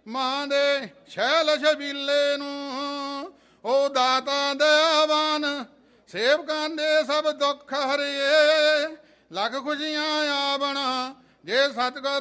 ਮਾਂ ਦੇ ਛੈਲ ਛਬੀਲੇ ਨੂੰ। ਉਹ ਦਾਤਾ ਦਇਆਵਾਨ ਸੇਵਕਾਂ ਦੇ ਸਭ ਦੁੱਖ ਹਰਿਏ। ਲੱਖ ਖੁਸ਼ੀਆਂ ਆਵਣ ਜੇ ਸਤਿਗੁਰ